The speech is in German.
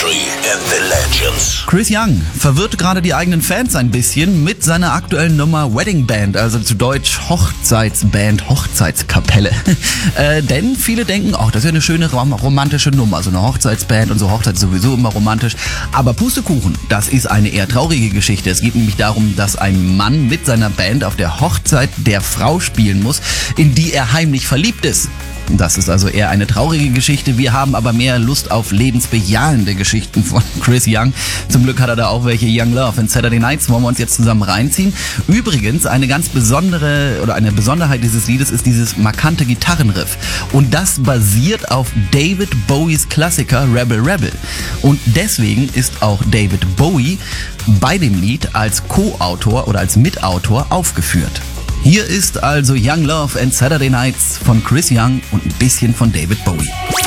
History and the Legends. Chris Young verwirrt gerade die eigenen Fans ein bisschen mit seiner aktuellen Nummer Wedding Band, also zu Deutsch Hochzeitsband, Hochzeitskapelle. Denn viele denken, das ist ja eine schöne romantische Nummer, so eine Hochzeitsband und so, Hochzeit ist sowieso immer romantisch. Aber Pustekuchen, das ist eine eher traurige Geschichte. Es geht nämlich darum, dass ein Mann mit seiner Band auf der Hochzeit der Frau spielen muss, in die er heimlich verliebt ist. Das ist also eher eine traurige Geschichte. Wir haben aber mehr Lust auf lebensbejahende Geschichten von Chris Young. Zum Glück hat er da auch welche. Young Love and Saturday Nights wollen wir uns jetzt zusammen reinziehen. Übrigens, eine ganz besondere oder eine Besonderheit dieses Liedes ist dieses markante Gitarrenriff. Und das basiert auf David Bowies Klassiker Rebel Rebel. Und deswegen ist auch David Bowie bei dem Lied als Co-Autor oder als Mitautor aufgeführt. Hier ist also Young Love and Saturday Nights von Chris Young und ein bisschen von David Bowie.